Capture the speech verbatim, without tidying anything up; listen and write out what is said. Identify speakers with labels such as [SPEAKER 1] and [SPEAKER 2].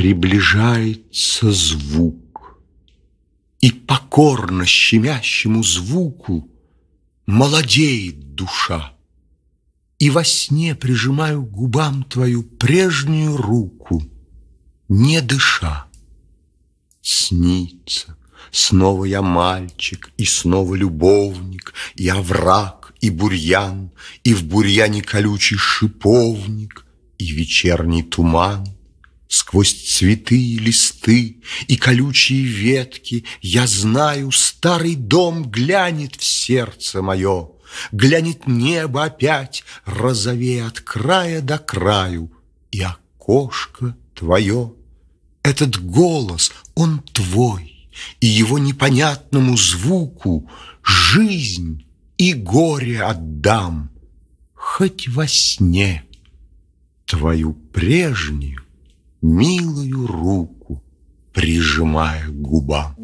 [SPEAKER 1] Приближается звук, и покорно щемящему звуку молодеет душа. И во сне прижимаю к губам твою прежнюю руку, не дыша. Снится, снова я мальчик, и снова любовник, и овраг, и бурьян, и в бурьяне колючий шиповник, и вечерний туман. Сквозь цветы и листы и колючие ветки я знаю, старый дом глянет в сердце мое, глянет небо опять, розовея от края до краю, и окошко твое. Этот голос, он твой, и его непонятному звуку жизнь и горе отдам, хоть во сне твою прежнюю милую руку прижимая к губам.